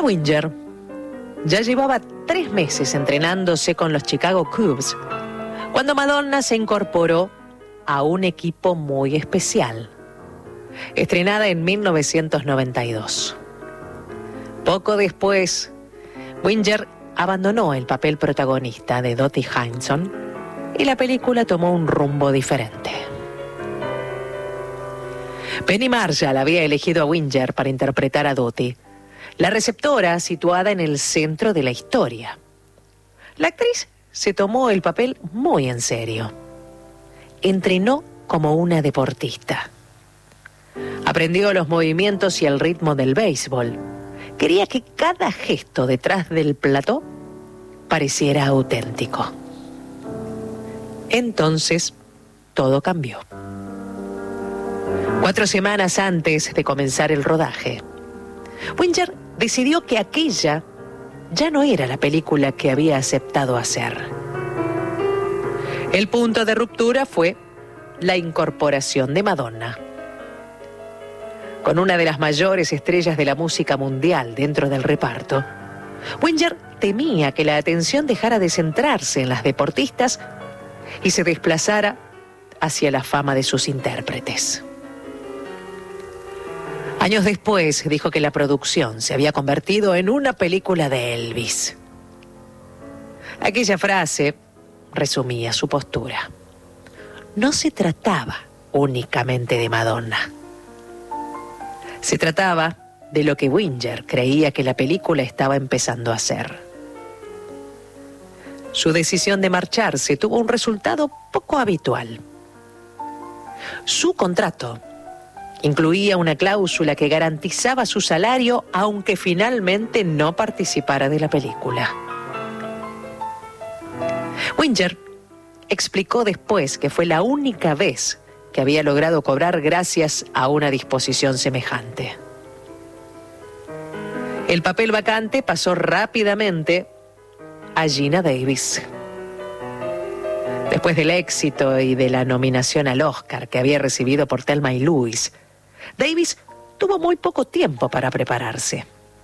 Winger ya llevaba 3 meses entrenándose con los Chicago Cubs cuando Madonna se incorporó a un equipo muy especial, estrenada en 1992. Poco después, Winger abandonó el papel protagonista de Dottie Hinson y la película tomó un rumbo diferente. Penny Marshall había elegido a Winger para interpretar a Dottie, la receptora situada en el centro de la historia. La actriz se tomó el papel muy en serio. Entrenó como una deportista. Aprendió los movimientos y el ritmo del béisbol. Quería que cada gesto detrás del plató pareciera auténtico. Entonces, todo cambió. 4 semanas antes de comenzar el rodaje, Winger decidió que aquella ya no era la película que había aceptado hacer. El punto de ruptura fue la incorporación de Madonna. Con una de las mayores estrellas de la música mundial dentro del reparto, Winger temía que la atención dejara de centrarse en las deportistas y se desplazara hacia la fama de sus intérpretes. Años después dijo que la producción se había convertido en una película de Elvis. Aquella frase resumía su postura. No se trataba únicamente de Madonna. Se trataba de lo que Winger creía que la película estaba empezando a hacer. Su decisión de marcharse tuvo un resultado poco habitual. Su contrato incluía una cláusula que garantizaba su salario aunque finalmente no participara de la película. Winger explicó después que fue la única vez que había logrado cobrar gracias a una disposición semejante. El papel vacante pasó rápidamente a Geena Davis. Después del éxito y de la nominación al Oscar que había recibido por Thelma y Louise, Davis tuvo muy poco tiempo para prepararse.